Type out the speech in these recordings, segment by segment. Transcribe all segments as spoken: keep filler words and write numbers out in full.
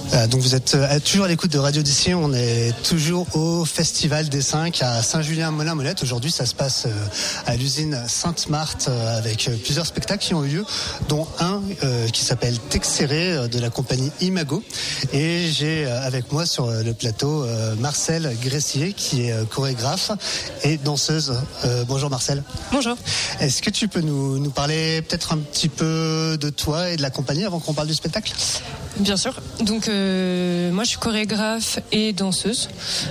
Euh, donc vous êtes euh, toujours à l'écoute de Radio d'ici. On est toujours au Festival des cinq à Saint-Julien-Molin-Molette. Aujourd'hui, ça se passe euh, à l'usine Sainte-Marthe euh, avec euh, plusieurs spectacles qui ont eu lieu, dont un euh, qui s'appelle Texeré euh, de la compagnie Imago. Et j'ai euh, avec moi sur euh, le plateau euh, Marcelle Gressier qui est euh, chorégraphe et danseuse. Euh, bonjour Marcelle. Bonjour. Est-ce que tu peux nous, nous parler peut-être un petit peu de toi et de la compagnie avant qu'on parle du spectacle ? Bien sûr. Donc euh, moi je suis chorégraphe et danseuse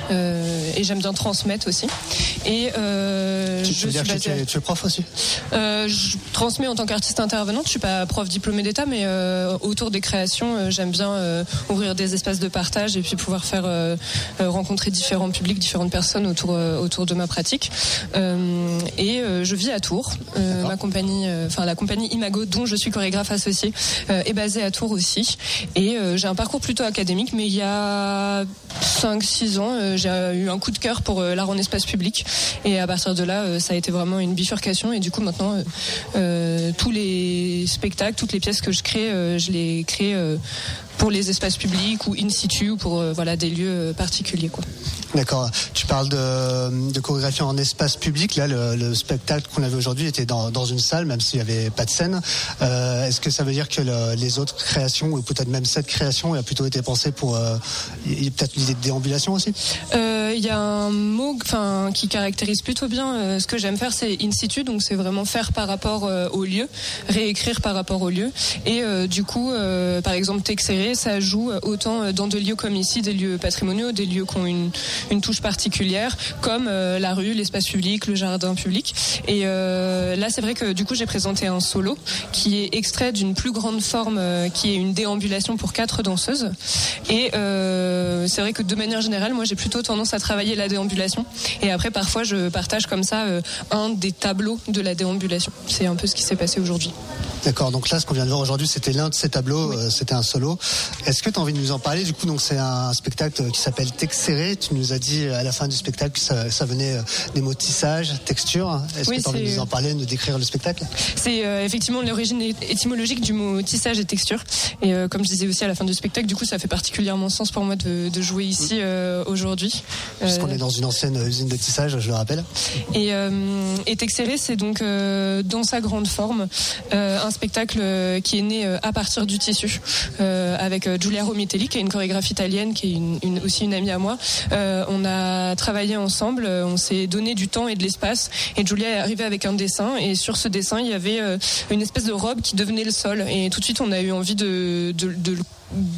euh, et j'aime bien transmettre aussi. Et euh, tu, je tu veux dire suis que tu es, tu es prof aussi ? euh, Je transmets en tant qu'artiste intervenante. Je suis pas prof diplômée d'État, mais euh, autour des créations, euh, j'aime bien euh, ouvrir des espaces de partage et puis pouvoir faire euh, euh, rencontrer différents publics, différentes personnes autour euh, autour de ma pratique. Euh, et euh, je vis à Tours. Euh, ma compagnie, enfin euh, la compagnie Imago, dont je suis chorégraphe associée, euh, est basée à Tours aussi. Et euh, j'ai un parcours plutôt académique, mais il y a cinq six ans, euh, j'ai eu un coup de cœur pour euh, l'art en espace public. Et à partir de là, euh, ça a été vraiment une bifurcation. Et du coup, maintenant, euh, euh, tous les spectacles, toutes les pièces que je crée, euh, je les crée euh, pour les espaces publics ou in situ ou pour euh, voilà, des lieux particuliers, quoi. D'accord. Tu parles de, de chorégraphie en espace public. Là, le, le spectacle qu'on avait aujourd'hui était dans, dans une salle, même s'il n'y avait pas de scène. Euh, est-ce que ça veut dire que le, les autres créations, ou peut-être même cette création, a plutôt été pensée pour... Euh, il y a peut-être l'idée de déambulation aussi ? Euh, il y a un mot enfin, qui caractérise plutôt bien euh, ce que j'aime faire, c'est in situ. Donc c'est vraiment faire par rapport euh, au lieu, réécrire par rapport au lieu. Et euh, du coup, euh, par exemple, Texeré, ça joue autant dans des lieux comme ici, des lieux patrimoniaux, des lieux qui ont une une touche particulière, comme euh, la rue, l'espace public, le jardin public. Et euh, là, c'est vrai que du coup, j'ai présenté un solo qui est extrait d'une plus grande forme, euh, qui est une déambulation pour quatre danseuses. Et euh, c'est vrai que de manière générale, moi, j'ai plutôt tendance à travailler la déambulation. Et après, parfois, je partage comme ça euh, un des tableaux de la déambulation. C'est un peu ce qui s'est passé aujourd'hui. D'accord, donc là, ce qu'on vient de voir aujourd'hui, c'était l'un de ces tableaux, oui. euh, c'était un solo. Est-ce que tu as envie de nous en parler ? Du coup, donc c'est un spectacle qui s'appelle Texeré. Tu nous as dit à la fin du spectacle que ça, ça venait euh, des mots tissage, texture. Est-ce oui, que tu as envie de nous en parler, de nous décrire le spectacle ? C'est euh, effectivement l'origine étymologique du mot tissage et texture. Et euh, comme je disais aussi à la fin du spectacle, du coup, ça fait particulièrement sens pour moi de, de jouer ici euh, aujourd'hui. Puisqu'on euh... est dans une ancienne usine de tissage, je le rappelle. Et, euh, et Texeré, c'est donc euh, dans sa grande forme euh, un spectacle qui est né à partir du tissu euh, avec Giulia Romitelli qui est une chorégraphe italienne qui est une, une, aussi une amie à moi. Euh, on a travaillé ensemble, on s'est donné du temps et de l'espace et Giulia est arrivée avec un dessin et sur ce dessin il y avait euh, une espèce de robe qui devenait le sol et tout de suite on a eu envie de, de, de le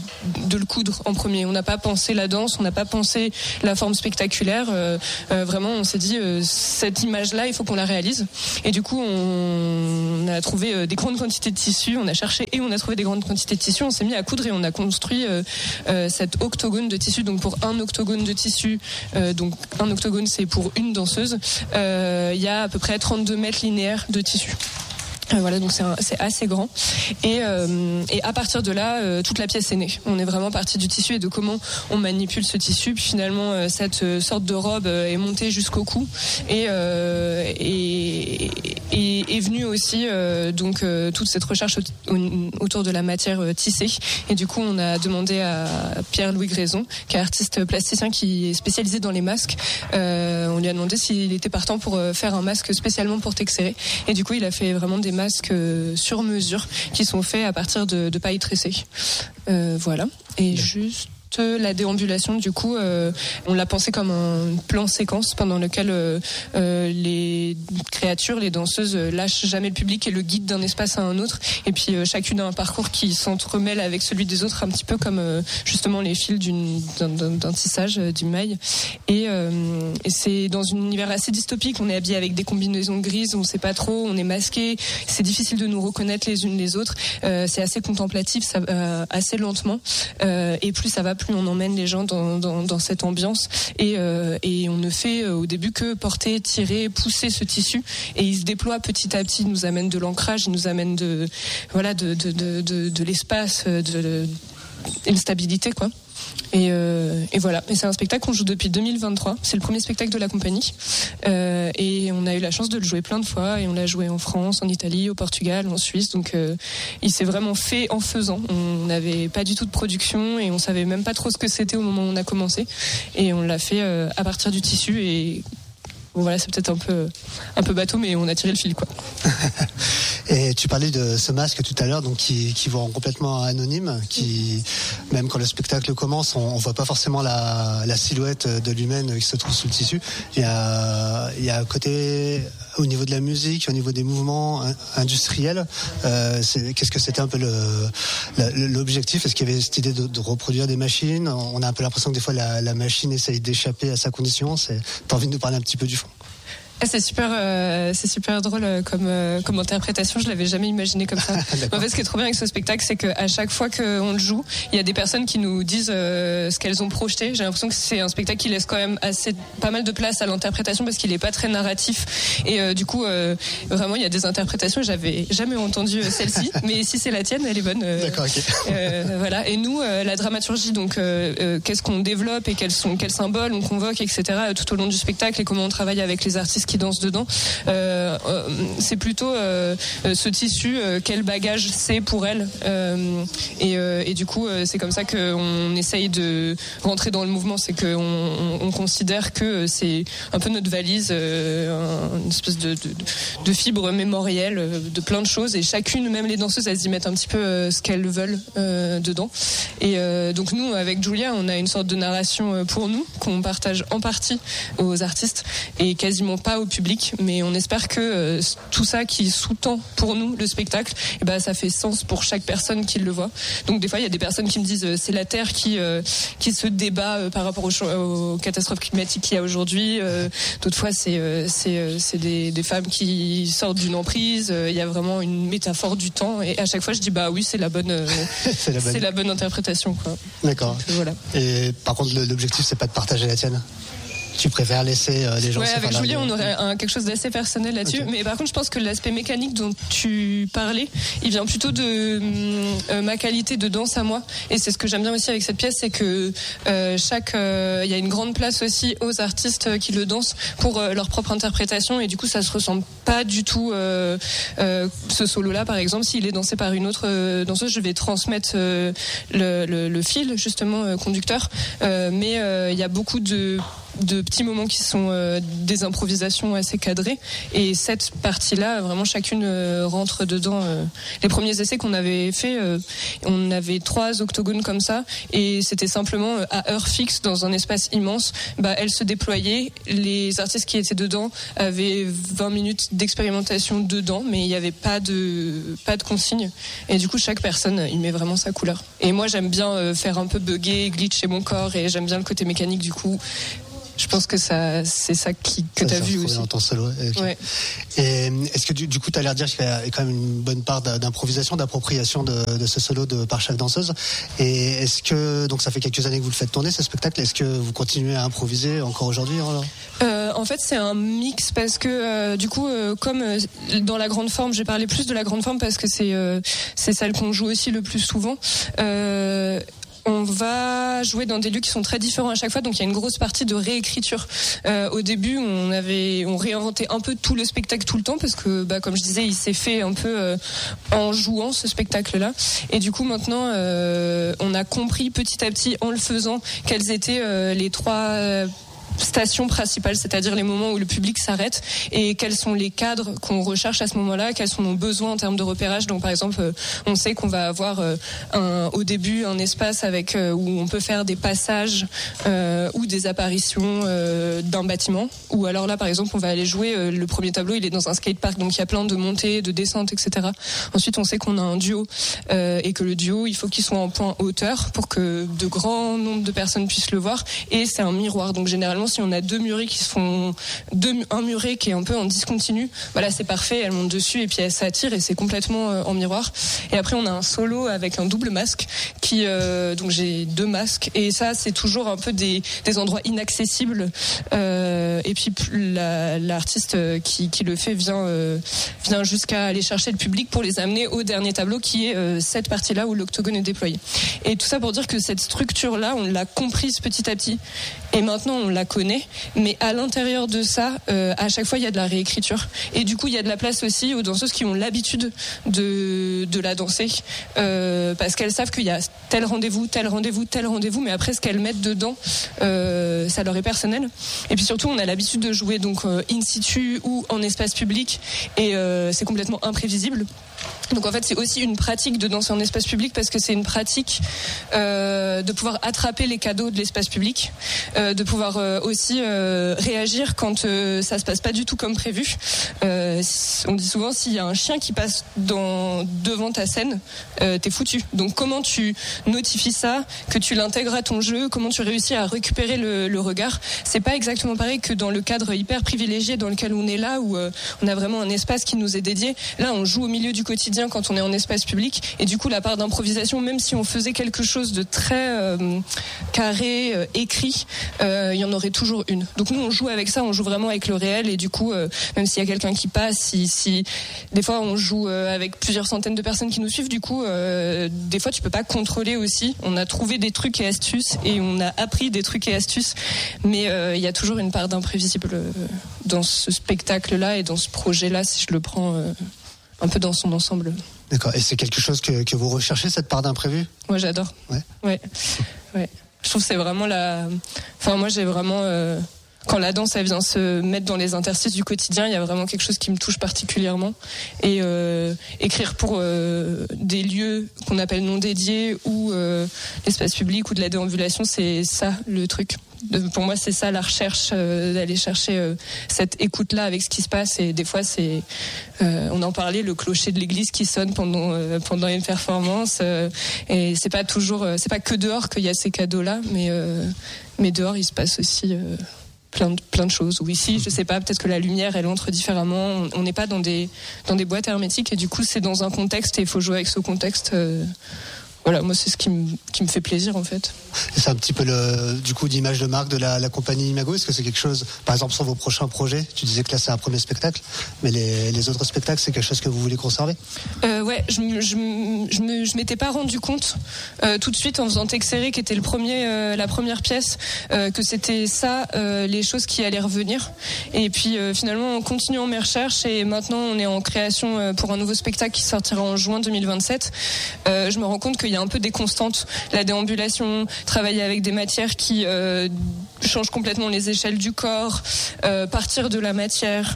de le coudre en premier. On n'a pas pensé la danse, on n'a pas pensé la forme spectaculaire. Euh, euh, vraiment, on s'est dit euh, cette image-là, il faut qu'on la réalise. Et du coup, on a trouvé euh, des grandes quantités de tissus. On a cherché et on a trouvé des grandes quantités de tissus. On s'est mis à coudre et on a construit euh, euh, cet octogone de tissu. Donc pour un octogone de tissu, euh, donc un octogone c'est pour une danseuse. Euh, il y a à peu près trente-deux mètres linéaires de tissu. Voilà, donc c'est, un, c'est assez grand. Et, euh, et à partir de là, euh, toute la pièce est née. On est vraiment parti du tissu et de comment on manipule ce tissu. Puis finalement, euh, cette euh, sorte de robe euh, est montée jusqu'au cou et euh, et, et est venue aussi euh, donc euh, toute cette recherche au, au, autour de la matière euh, tissée. Et du coup, on a demandé à Pierre-Louis Grayson, qui est artiste plasticien qui est spécialisé dans les masques. Euh, on lui a demandé s'il était partant pour euh, faire un masque spécialement pour Texeré. Et du coup, il a fait vraiment des masques sur mesure qui sont faits à partir de, de paille tressée. Euh, voilà. Et juste la déambulation, du coup, euh, on l'a pensé comme un plan séquence pendant lequel euh, euh, les créatures, les danseuses euh, lâchent jamais le public et le guident d'un espace à un autre. Et puis euh, chacune a un parcours qui s'entremêle avec celui des autres, un petit peu comme euh, justement les fils d'une, d'un, d'un, d'un tissage, euh, d'une maille. Et, euh, et c'est dans un univers assez dystopique. On est habillé avec des combinaisons grises, on sait pas trop, on est masqué. C'est difficile de nous reconnaître les unes les autres. Euh, c'est assez contemplatif, ça, euh, assez lentement. Euh, et plus ça va, plus on emmène les gens dans, dans, dans cette ambiance et, euh, et on ne fait euh, au début que porter, tirer, pousser ce tissu et il se déploie petit à petit, il nous amène de l'ancrage, il nous amène de, voilà, de, de, de, de, de l'espace, de, une stabilité, quoi. Et, euh, et voilà. Et c'est un spectacle qu'on joue depuis deux mille vingt-trois. C'est le premier spectacle de la compagnie. Euh, et on a eu la chance de le jouer plein de fois. Et on l'a joué en France, en Italie, au Portugal, en Suisse. Donc, euh, il s'est vraiment fait en faisant. On n'avait pas du tout de production et on savait même pas trop ce que c'était au moment où on a commencé. Et on l'a fait euh, à partir du tissu. Et bon, voilà, c'est peut-être un peu, un peu bateau, mais on a tiré le fil, quoi. Et tu parlais de ce masque tout à l'heure, donc qui, qui vous rend complètement anonyme, qui, même quand le spectacle commence, on, on voit pas forcément la, la silhouette de l'humaine qui se trouve sous le tissu. Il y a, il y a un côté, au niveau de la musique, au niveau des mouvements industriels, euh, c'est, qu'est-ce que c'était un peu le, le, l'objectif? Est-ce qu'il y avait cette idée de, de reproduire des machines? On a un peu l'impression que des fois la, la machine essaye d'échapper à sa condition. C'est, t'as envie de nous parler un petit peu du fond? C'est super, euh, c'est super drôle comme euh, comme interprétation. Je l'avais jamais imaginé comme ça. En fait, ce qui est trop bien avec ce spectacle, c'est qu'à chaque fois qu'on le joue, il y a des personnes qui nous disent euh, ce qu'elles ont projeté. J'ai l'impression que c'est un spectacle qui laisse quand même assez pas mal de place à l'interprétation parce qu'il est pas très narratif. Et euh, du coup, euh, vraiment, il y a des interprétations. J'avais jamais entendu celle-ci, mais si c'est la tienne, elle est bonne. Euh, D'accord, ok. Euh, voilà. Et nous, euh, la dramaturgie, donc, euh, euh, qu'est-ce qu'on développe et quels sont quels symboles on convoque, et cetera. Tout au long du spectacle et comment on travaille avec les artistes qui dansent dedans, euh, euh, c'est plutôt euh, ce tissu, euh, quel bagage c'est pour elle, euh, et, euh, et du coup euh, c'est comme ça qu'on essaye de rentrer dans le mouvement, c'est qu'on on, on considère que c'est un peu notre valise, euh, une espèce de, de, de fibre mémorielle de plein de choses, et chacune, même les danseuses, elles y mettent un petit peu euh, ce qu'elles veulent euh, dedans, et euh, donc nous avec Julia on a une sorte de narration pour nous qu'on partage en partie aux artistes et quasiment pas au public, mais on espère que euh, tout ça qui sous-tend pour nous le spectacle, et ben ça fait sens pour chaque personne qui le voit. Donc des fois il y a des personnes qui me disent euh, c'est la Terre qui euh, qui se débat euh, par rapport aux, aux catastrophes climatiques qu'il y a aujourd'hui. Euh, d'autres fois c'est euh, c'est euh, c'est des, des femmes qui sortent d'une emprise. Il euh, y a vraiment une métaphore du temps, et à chaque fois je dis bah oui c'est la bonne euh, c'est, la bonne. c'est la bonne interprétation, quoi. D'accord. Donc, voilà. Et par contre l'objectif c'est pas de partager la tienne? Tu préfères laisser euh, les gens ouais, se avec faire Julia, la... on aurait un, quelque chose d'assez personnel là-dessus. Okay. Mais par contre, je pense que l'aspect mécanique dont tu parlais, il vient plutôt de euh, ma qualité de danse à moi. Et c'est ce que j'aime bien aussi avec cette pièce, c'est que euh, chaque, il euh, y a une grande place aussi aux artistes qui le dansent pour euh, leur propre interprétation. Et du coup, ça se ressemble pas du tout. Euh, euh, ce solo-là, par exemple, s'il est dansé par une autre euh, danseuse, je vais transmettre euh, le, le, le fil justement euh, conducteur. Euh, mais il euh, y a beaucoup de de petits moments qui sont euh, des improvisations assez cadrées, et cette partie-là, vraiment chacune euh, rentre dedans. Euh. Les premiers essais qu'on avait fait, euh, on avait trois octogones comme ça, et c'était simplement euh, à heure fixe dans un espace immense. Bah, elles se déployaient, les artistes qui étaient dedans avaient vingt minutes d'expérimentation dedans, mais il n'y avait pas de pas de consigne, et du coup chaque personne y met vraiment sa couleur. Et moi j'aime bien euh, faire un peu bugger, glitcher mon corps, et j'aime bien le côté mécanique du coup. Je pense que ça, c'est ça qui, que tu as vu aussi. Dans ton solo. Okay. Ouais. Et est-ce que du, du coup, tu as l'air de dire qu'il y a quand même une bonne part d'improvisation, d'appropriation de, de ce solo de, par chaque danseuse. Et est-ce que, donc ça fait quelques années que vous le faites tourner, ce spectacle, est-ce que vous continuez à improviser encore aujourd'hui? euh, En fait, c'est un mix parce que euh, du coup, euh, comme euh, dans la grande forme, j'ai parlé plus de la grande forme parce que c'est, euh, c'est celle qu'on joue aussi le plus souvent. Euh, On va jouer dans des lieux qui sont très différents à chaque fois, donc il y a une grosse partie de réécriture. Euh, au début, on avait, on réinventait un peu tout le spectacle tout le temps parce que, bah, comme je disais, il s'est fait un peu euh, en jouant ce spectacle-là. Et du coup, maintenant, euh, on a compris petit à petit en le faisant quels étaient euh, les trois euh, stations principales, c'est-à-dire les moments où le public s'arrête, et quels sont les cadres qu'on recherche à ce moment-là, quels sont nos besoins en termes de repérage. Donc par exemple, on sait qu'on va avoir un, au début un espace avec où on peut faire des passages euh, ou des apparitions euh, d'un bâtiment, ou alors là par exemple on va aller jouer, euh, le premier tableau il est dans un skatepark, donc il y a plein de montées, de descentes, et cetera. Ensuite on sait qu'on a un duo euh, et que le duo il faut qu'il soit en point hauteur pour que de grands nombres de personnes puissent le voir, et c'est un miroir, donc généralement finalement, si on a deux murets qui se font deux, un muret qui est un peu en discontinu, voilà, c'est parfait. Elle monte dessus et puis elle s'attire et c'est complètement euh, en miroir. Et après, on a un solo avec un double masque qui, euh, donc j'ai deux masques et ça, c'est toujours un peu des, des endroits inaccessibles. Euh, et puis la, l'artiste qui, qui le fait vient, euh, vient jusqu'à aller chercher le public pour les amener au dernier tableau qui est euh, cette partie-là où l'octogone est déployé. Et tout ça pour dire que cette structure-là, on l'a comprise petit à petit. Et maintenant, on la connaît. Mais à l'intérieur de ça, euh, à chaque fois, il y a de la réécriture. Et du coup, il y a de la place aussi aux danseuses qui ont l'habitude de, de la danser. Euh, parce qu'elles savent qu'il y a tel rendez-vous, tel rendez-vous, tel rendez-vous. Mais après, ce qu'elles mettent dedans, euh, ça leur est personnel. Et puis surtout, on a l'habitude de jouer donc euh, in situ ou en espace public. Et euh, c'est complètement imprévisible. Donc en fait, c'est aussi une pratique de danser en espace public parce que c'est une pratique euh, de pouvoir attraper les cadeaux de l'espace public, euh, de pouvoir euh, aussi euh, réagir quand euh, ça se passe pas du tout comme prévu. Euh, on dit souvent, s'il y a un chien qui passe dans, devant ta scène, euh, t'es foutu. Donc comment tu notifies ça, que tu l'intègres à ton jeu, comment tu réussis à récupérer le, le regard. C'est pas exactement pareil que dans le cadre hyper privilégié dans lequel on est là, où euh, on a vraiment un espace qui nous est dédié. Là, on joue au milieu du quotidien quand on est en espace public et du coup la part d'improvisation, même si on faisait quelque chose de très euh, carré, euh, écrit, il euh, y en aurait toujours une. Donc nous on joue avec ça, on joue vraiment avec le réel et du coup euh, même s'il y a quelqu'un qui passe, si, si des fois on joue euh, avec plusieurs centaines de personnes qui nous suivent, du coup euh, des fois tu peux pas contrôler aussi. On a trouvé des trucs et astuces et on a appris des trucs et astuces, mais il euh, y a toujours une part d'imprévisible euh, dans ce spectacle là et dans ce projet là si je le prends euh, un peu dans son ensemble. D'accord. Et c'est quelque chose que, que vous recherchez, cette part d'imprévu ? Moi, j'adore. Ouais. Ouais. Ouais. Je trouve que c'est vraiment la. Enfin, moi, j'ai vraiment. Euh... Quand la danse, elle vient se mettre dans les interstices du quotidien, il y a vraiment quelque chose qui me touche particulièrement. Et euh, écrire pour euh, des lieux qu'on appelle non dédiés ou euh, l'espace public ou de la déambulation, c'est ça le truc. Pour moi, c'est ça la recherche, euh, d'aller chercher euh, cette écoute-là avec ce qui se passe. Et des fois, c'est, euh, on en parlait, le clocher de l'église qui sonne pendant euh, pendant une performance. Euh, et c'est pas toujours, euh, c'est pas que dehors qu'il y a ces cadeaux-là, mais euh, mais dehors, il se passe aussi euh, plein de plein de choses. Ou ici, je sais pas, peut-être que la lumière, elle entre différemment. On n'est pas dans des dans des boîtes hermétiques et du coup, c'est dans un contexte et il faut jouer avec ce contexte. Euh, Voilà, moi c'est ce qui me qui me fait plaisir en fait. Et c'est un petit peu le du coup l'image de marque de la, la compagnie Imago. Est-ce que c'est quelque chose, par exemple sur vos prochains projets, tu disais que là c'est un premier spectacle, mais les, les autres spectacles c'est quelque chose que vous voulez conserver ? euh, Ouais, je je je me je m'étais pas rendu compte euh, tout de suite en faisant Texeré qui était le premier euh, la première pièce euh, que c'était ça euh, les choses qui allaient revenir. Et puis euh, finalement en continuant mes recherches et maintenant on est en création euh, pour un nouveau spectacle qui sortira en juin deux mille vingt-sept. Euh, je me rends compte que il y a un peu des constantes, la déambulation, travailler avec des matières qui euh, changent complètement les échelles du corps, euh, partir de la matière,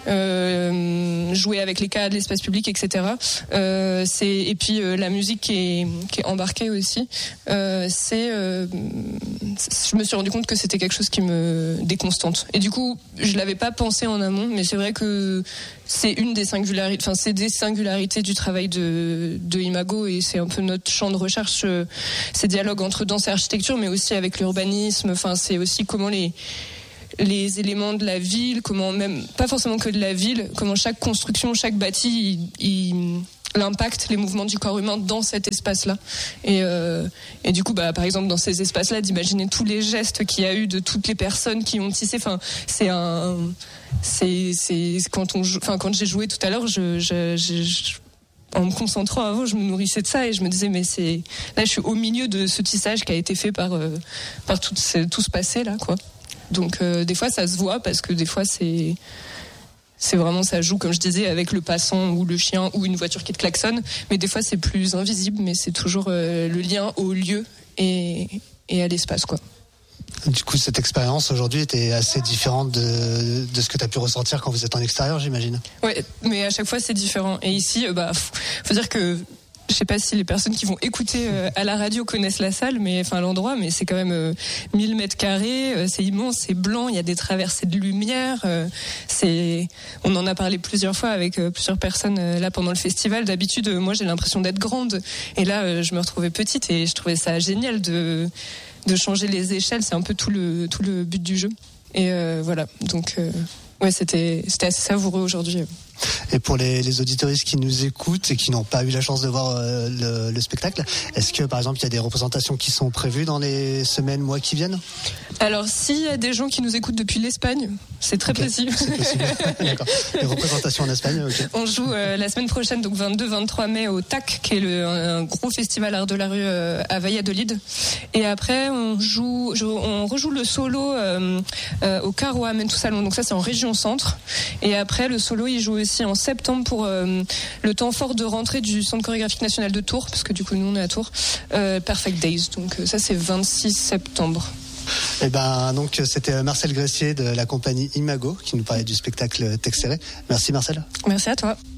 euh, jouer avec les cadres, l'espace public, et cetera. Euh, c'est et puis euh, la musique qui est, qui est embarquée aussi. Euh, c'est, euh, je me suis rendu compte que c'était quelque chose qui me des constantes. Et du coup, je l'avais pas pensé en amont, mais c'est vrai que c'est une des singularités, enfin c'est des singularités du travail de, de Imago et c'est un peu notre champ de recherche, euh, ces dialogues entre danse et architecture, mais aussi avec l'urbanisme. Enfin, c'est aussi comment les les éléments de la ville, comment même pas forcément que de la ville, comment chaque construction, chaque bâti, il, il l'impact, les mouvements du corps humain dans cet espace-là. Et, euh, et du coup, bah, par exemple, dans ces espaces-là, d'imaginer tous les gestes qu'il y a eu de toutes les personnes qui ont tissé. Enfin, c'est un, c'est, c'est quand on, joue, enfin, quand j'ai joué tout à l'heure, je, je, je, je en me concentrant avant, je me nourrissais de ça et je me disais mais c'est là, je suis au milieu de ce tissage qui a été fait par euh, par tout ce, tout ce passé là, quoi. Donc euh, des fois, ça se voit parce que des fois, c'est c'est vraiment, ça joue, comme je disais, avec le passant ou le chien ou une voiture qui te klaxonne. Mais des fois, c'est plus invisible, mais c'est toujours euh, le lien au lieu et, et à l'espace, quoi. Du coup, cette expérience aujourd'hui était assez différente de, de ce que tu as pu ressentir quand vous êtes en extérieur, j'imagine. Ouais, mais à chaque fois, c'est différent. Et ici, bah, faut dire que je sais pas si les personnes qui vont écouter euh, à la radio connaissent la salle, mais enfin l'endroit, mais c'est quand même euh, mille mètres carrés, euh, c'est immense, c'est blanc, il y a des traversées de lumière, euh, c'est, on en a parlé plusieurs fois avec euh, plusieurs personnes euh, là pendant le festival. D'habitude, euh, moi j'ai l'impression d'être grande, et là euh, je me retrouvais petite et je trouvais ça génial de de changer les échelles. C'est un peu tout le tout le but du jeu. Et euh, voilà, donc euh, ouais, c'était c'était assez savoureux aujourd'hui. Et pour les, les auditeuristes qui nous écoutent et qui n'ont pas eu la chance de voir euh, le, le spectacle, est-ce que par exemple il y a des représentations qui sont prévues dans les semaines, mois qui viennent ? Alors s'il y a des gens qui nous écoutent depuis l'Espagne, c'est très okay. possible. C'est possible. D'accord. Les représentations en Espagne, ok. On joue euh, la semaine prochaine, donc vingt-deux vingt-trois mai au T A C, qui est le, un gros festival art de la rue euh, à Valladolid. Et après on joue, on rejoue le solo euh, euh, au Caro Amentu Salon. Donc ça c'est en région centre. Et après le solo il joue aussi en septembre pour euh, le temps fort de rentrée du Centre chorégraphique national de Tours, parce que du coup nous on est à Tours, euh, Perfect Days. Donc euh, ça c'est vingt-six septembre. Et ben donc c'était Marcel Gressier de la compagnie Imago qui nous parlait du spectacle Texeré. Merci Marcel. Merci à toi.